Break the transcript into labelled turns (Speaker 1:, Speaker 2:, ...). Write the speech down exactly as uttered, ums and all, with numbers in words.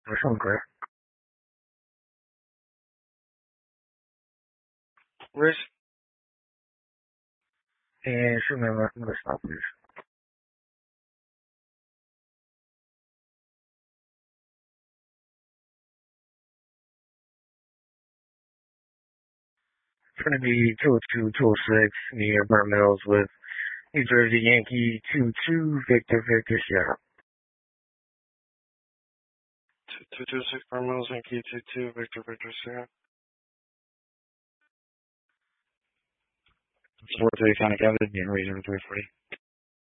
Speaker 1: That sounds great. Rich, and shoot me another stop, please. It's going to be two oh two, two oh six near Burnt Mills with New Jersey Yankee two two Victor Victor Sierra.
Speaker 2: two two six Burnt Mills, Yankee two two Victor Victor Sierra.
Speaker 1: four thirty Sonic Avenue, in region three forty.